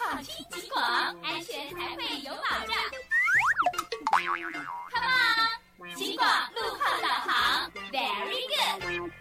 好听警广，安全才会有保障。Come on， 警广路况导航 ，Very good。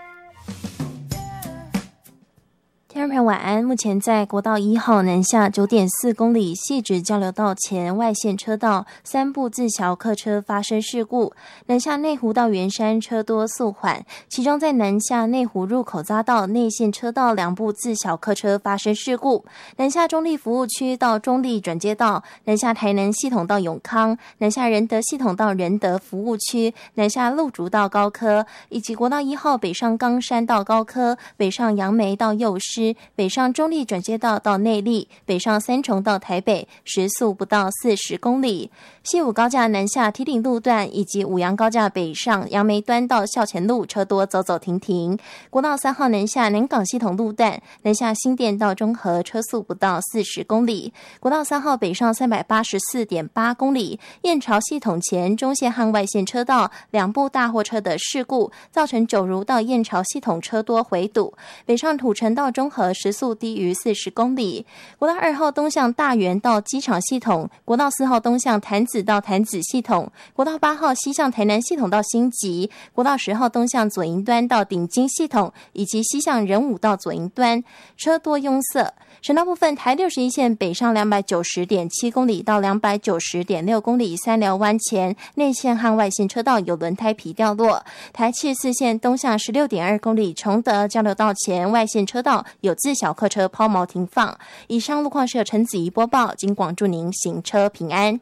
听众朋友晚安，目前在国道1号南下 9.4 公里汐止交流道前外线车道3部自小客车发生事故，南下内湖到圆山车多速缓，其中在南下内湖入口匝道内线车道2部自小客车发生事故，南下中立服务区到中立转接道，南下台南系统到永康，南下仁德系统到仁德服务区，南下鹿竹到高科，以及国道1号北上冈山到高科，北上杨梅到幼师，北上中立转接道到内壢，北上三重到台北，时速不到40公里。西武高架南下梯顶路段以及五杨高架北上杨梅端到校前路车多走走停停。国道3号南下南港系统路段南下新店到中和车速不到40公里。国道3号北上 384.8 公里，燕巢系统前中线和外线车道2部大货车的事故，造成九如到燕巢系统车多回堵，北上土城到中和时速低于40公里。国道2号东向大园到机场系统，国道4号东向潭子到潭子系统，国道8号西向台南系统到新集，国道10号东向左营端到顶金系统，以及西向仁武到左营端，车多拥塞。省道部分，台61线北上 290.7 公里到 290.6 公里三寮湾前内线和外线车道有轮胎皮掉落。台74线东向 16.2 公里崇德交流道前外线车道有自小客车抛锚停放。以上路况是由陈子怡播报，警广祝您行车平安。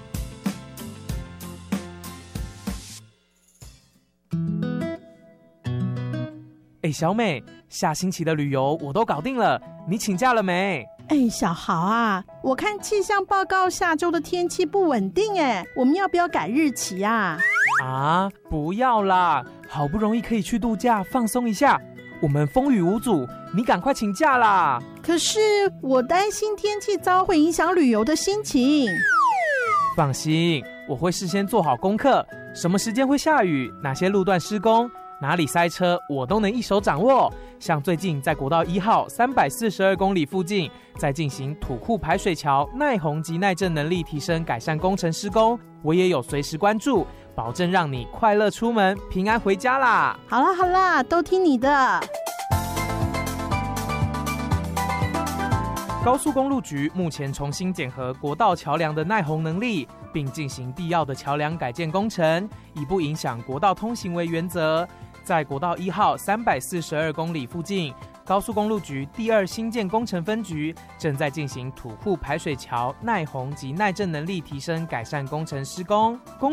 小美，下星期的旅游我都搞定了，你请假了没？ 小豪啊，我看气象报告下周的天气不稳定我们要不要改日期啊？ 不要啦，好不容易可以去度假放松一下，我们风雨无阻，你赶快请假啦。 可是我担心天气糟会影响旅游的心情。 放心，我会事先做好功课，什么时间会下雨，哪些路段施工，哪里塞车我都能一手掌握。像最近在国道1号342公里附近在进行土库排水桥耐洪及耐震能力提升改善工程施工，我也有随时关注，保证让你快乐出门平安回家啦。 好啦，都听你的。 高速公路局目前重新检核国道桥梁的耐洪能力，并进行必要的桥梁改建工程，以不影响国道通行为原则。在国道1号342公里附近，高速公路局第2新建工程分局正在进行土库排水桥耐洪及耐震能力提升改善工程施工。